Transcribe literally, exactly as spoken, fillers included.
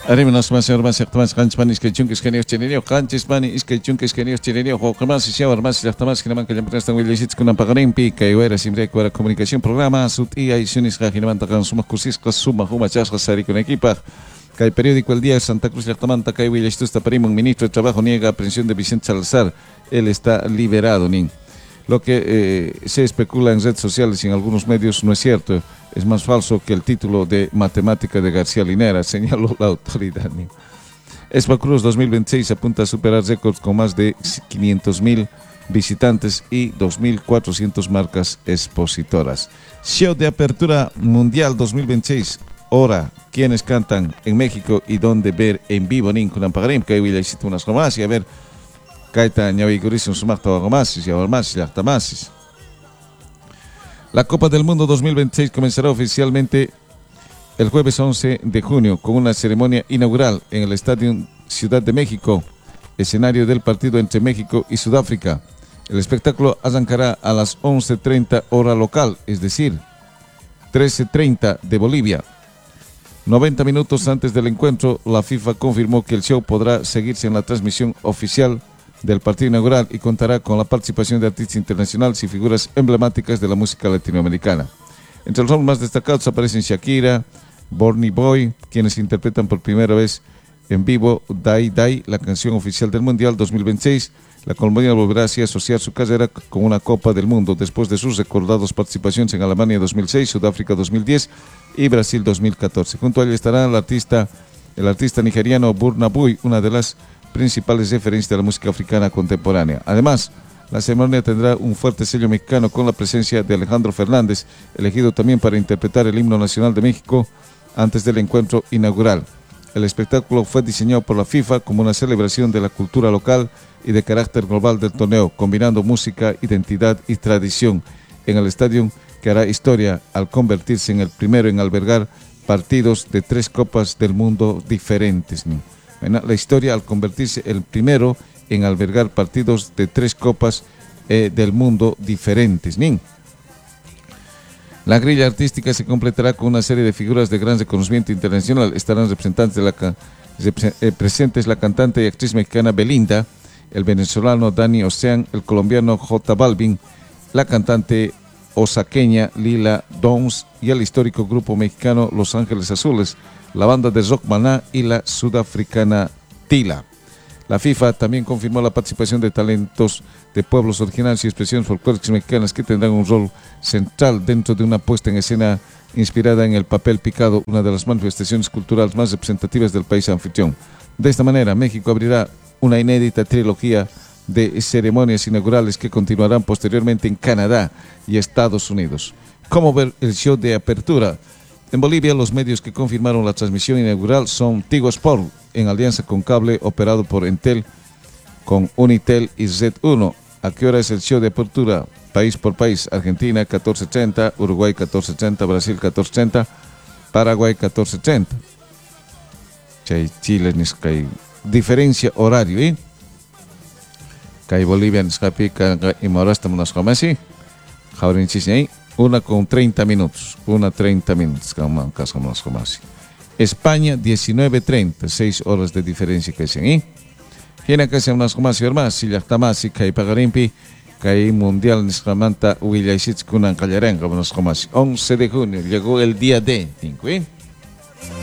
Arimanos más hermanos más canchman is que chunques que nios chenio canches mani is que chunques que nios chenio o más y ahora más las tamas que man que lembre están willis con pagarimpi que era siempre para comunicación programa sut y hay sunis que no mantan sumas cursis que suma huma chas sari con equipa que el periódico El Día de Santa Cruz Lachtamanta que willis está para un ministro de trabajo niega aprehensión de Vicente Salazar. Él está liberado nin. Lo que eh, se especula en redes sociales y en algunos medios no es cierto. Es más falso que el título de Matemática de García Linera, señaló la autoridad. Espacruz dos mil veintiséis apunta a superar récords con más de quinientos mil visitantes y dos mil cuatrocientas marcas expositoras. Show de apertura mundial dos mil veintiséis. Ahora, quienes cantan en México y dónde ver en vivo nin con Ampagarim, que hoy le hiciste unas romas y a ver, Kaita Ñaviguris en su marta romasis y ahora más y hasta más. La Copa del Mundo dos mil veintiséis comenzará oficialmente el jueves once de junio con una ceremonia inaugural en el Estadio Ciudad de México, escenario del partido entre México y Sudáfrica. El espectáculo arrancará a las once treinta hora local, es decir, trece treinta de Bolivia. noventa minutos antes del encuentro, la FIFA confirmó que el show podrá seguirse en la transmisión oficial del partido inaugural y contará con la participación de artistas internacionales y figuras emblemáticas de la música latinoamericana. Entre los más destacados aparecen Shakira, Burna Boy, quienes interpretan por primera vez en vivo Dai Dai, la canción oficial del Mundial dos mil veintiséis. La colombiana volverá así a asociar su carrera con una Copa del Mundo después de sus recordadas participaciones en Alemania dos mil seis, Sudáfrica dos mil diez y Brasil dos mil catorce. Junto a ella estará el artista, el artista nigeriano Burna Boy, una de las principales referencias de la música africana contemporánea. Además, la ceremonia tendrá un fuerte sello mexicano con la presencia de Alejandro Fernández, elegido también para interpretar el himno nacional de México antes del encuentro inaugural. El espectáculo fue diseñado por la FIFA como una celebración de la cultura local y de carácter global del torneo, combinando música, identidad y tradición en el estadio que hará historia al convertirse en el primero en albergar partidos de tres copas del mundo diferentes. La historia al convertirse el primero en albergar partidos de tres copas eh, del mundo diferentes. ¿Nin? La grilla artística se completará con una serie de figuras de gran reconocimiento internacional. Estarán representantes de la, eh, presentes la cantante y actriz mexicana Belinda, el venezolano Dani Ocean, el colombiano J Balvin, la cantante osaqueña Lila Downs y el histórico grupo mexicano Los Ángeles Azules, la banda de rock Maná y la sudafricana Tila. La FIFA también confirmó la participación de talentos de pueblos originarios y expresiones folclóricas mexicanas que tendrán un rol central dentro de una puesta en escena inspirada en el papel picado, una de las manifestaciones culturales más representativas del país anfitrión. De esta manera, México abrirá una inédita trilogía de ceremonias inaugurales que continuarán posteriormente en Canadá y Estados Unidos. ¿Cómo ver el show de apertura? En Bolivia, los medios que confirmaron la transmisión inaugural son Tigo Sport, en alianza con cable operado por Entel, con Unitel y Z uno. ¿A qué hora es el show de apertura? País por país: Argentina catorce treinta, Uruguay catorce treinta, Brasil catorce treinta, Paraguay catorce treinta. Chile, hay diferencia horario, ¿eh? Hay Bolivia, y Morasta, Monascomasi, Jaurinchis, una con treinta minutos, una treinta minutos, España diecinueve treinta, seis horas de diferencia que se ¿eh? Tiene que ser unas comas y más, si ya está más, si hay pagarimpi, que hay mundial en Escamanta, William Sitz, Kunan Callarenga, unas comas. once de junio, llegó el día de, ¿eh?